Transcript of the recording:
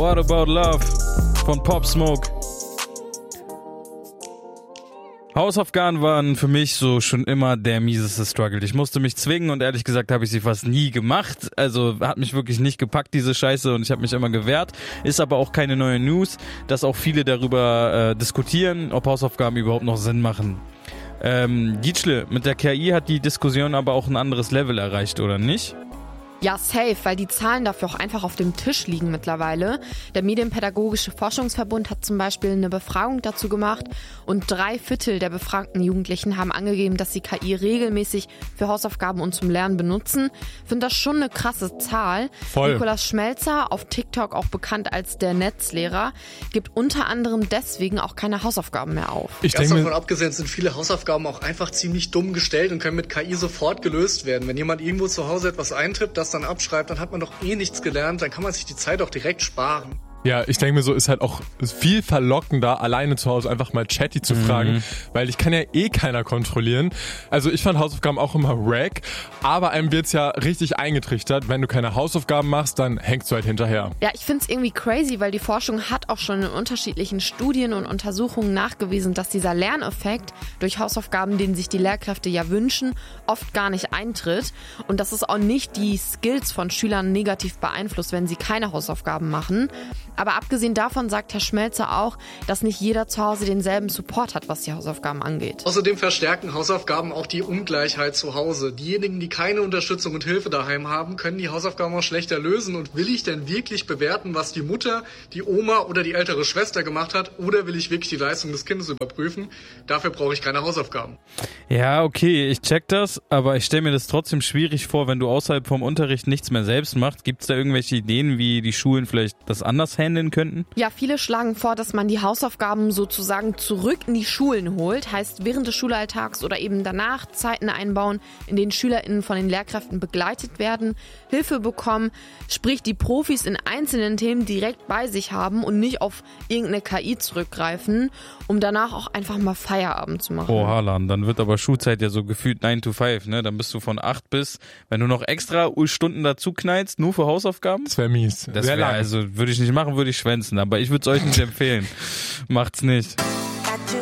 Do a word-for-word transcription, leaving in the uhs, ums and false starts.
What About Love von Pop Smoke. Hausaufgaben waren für mich so schon immer der mieseste Struggle. Ich musste mich zwingen und ehrlich gesagt habe ich sie fast nie gemacht. Also hat mich wirklich nicht gepackt, diese Scheiße, und ich habe mich immer gewehrt. Ist aber auch keine neue News, dass auch viele darüber äh, diskutieren, ob Hausaufgaben überhaupt noch Sinn machen. Ähm, Dietschle, mit der K I hat die Diskussion aber auch ein anderes Level erreicht, oder nicht? Ja, safe, weil die Zahlen dafür auch einfach auf dem Tisch liegen mittlerweile. Der Medienpädagogische Forschungsverbund hat zum Beispiel eine Befragung dazu gemacht und drei Viertel der befragten Jugendlichen haben angegeben, dass sie K I regelmäßig für Hausaufgaben und zum Lernen benutzen. Ich finde das schon eine krasse Zahl. Voll. Nikolaus Schmelzer, auf TikTok auch bekannt als der Netzlehrer, gibt unter anderem deswegen auch keine Hausaufgaben mehr auf. Ich Ganz denke davon abgesehen sind viele Hausaufgaben auch einfach ziemlich dumm gestellt und können mit K I sofort gelöst werden. Wenn jemand irgendwo zu Hause etwas eintippt, das dann abschreibt, dann hat man doch eh nichts gelernt, dann kann man sich die Zeit auch direkt sparen. Ja, ich denke mir so, ist halt auch viel verlockender, alleine zu Hause einfach mal Chatty zu fragen, mhm. weil ich kann ja eh keiner kontrollieren. Also ich fand Hausaufgaben auch immer wack, aber einem wird's ja richtig eingetrichtert, wenn du keine Hausaufgaben machst, dann hängst du halt hinterher. Ja, ich find's irgendwie crazy, weil die Forschung hat auch schon in unterschiedlichen Studien und Untersuchungen nachgewiesen, dass dieser Lerneffekt durch Hausaufgaben, den sich die Lehrkräfte ja wünschen, oft gar nicht eintritt und dass es auch nicht die Skills von Schülern negativ beeinflusst, wenn sie keine Hausaufgaben machen. Aber abgesehen davon sagt Herr Schmelzer auch, dass nicht jeder zu Hause denselben Support hat, was die Hausaufgaben angeht. Außerdem verstärken Hausaufgaben auch die Ungleichheit zu Hause. Diejenigen, die keine Unterstützung und Hilfe daheim haben, können die Hausaufgaben auch schlechter lösen. Und will ich denn wirklich bewerten, was die Mutter, die Oma oder die ältere Schwester gemacht hat? Oder will ich wirklich die Leistung des Kindes überprüfen? Dafür brauche ich keine Hausaufgaben. Ja, okay, ich check das, aber ich stelle mir das trotzdem schwierig vor, wenn du außerhalb vom Unterricht nichts mehr selbst machst. Gibt es da irgendwelche Ideen, wie die Schulen vielleicht das anders handeln könnten? Ja, viele schlagen vor, dass man die Hausaufgaben sozusagen zurück in die Schulen holt. Heißt, während des Schulalltags oder eben danach Zeiten einbauen, in denen SchülerInnen von den Lehrkräften begleitet werden, Hilfe bekommen, sprich die Profis in einzelnen Themen direkt bei sich haben und nicht auf irgendeine K I zurückgreifen, um danach auch einfach mal Feierabend zu machen. Oh, Harlan, dann wird aber Schulzeit ja so gefühlt nine to five, ne? Dann bist du von acht bis, wenn du noch extra Stunden dazu knallst, nur für Hausaufgaben? Das wäre mies. Das wäre, also würde ich nicht machen, würde ich schwänzen, aber ich würde es euch nicht empfehlen. Macht's nicht.